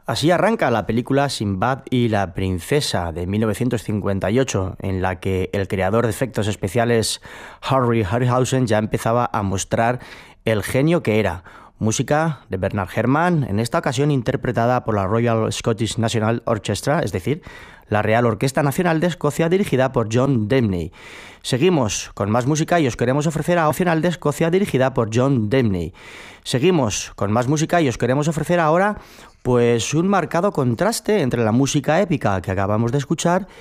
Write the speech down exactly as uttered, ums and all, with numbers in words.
Así arranca la película Sinbad y la princesa de mil novecientos cincuenta y ocho, en la que el creador de efectos especiales Harry Harryhausen ya empezaba a mostrar el genio que era. Música de Bernard Herrmann, en esta ocasión interpretada por la Royal Scottish National Orchestra, es decir, la Real Orquesta Nacional de Escocia, dirigida por John Debney. Seguimos con más música y os queremos ofrecer a Nacional de Escocia, dirigida por John Debney. Seguimos con más música y os queremos ofrecer ahora pues un marcado contraste entre la música épica que acabamos de escuchar